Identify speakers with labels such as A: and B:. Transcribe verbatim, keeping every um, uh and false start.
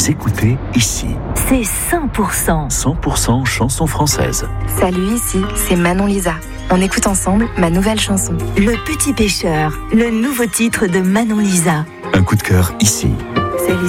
A: Vous écoutez ici.
B: C'est cent pour cent.
A: cent pour cent chanson française.
C: Salut, ici, c'est Manon Lisa. On écoute ensemble ma nouvelle chanson.
B: Le Petit Pêcheur, le nouveau titre de Manon Lisa.
A: Un coup de cœur ici.
C: C'est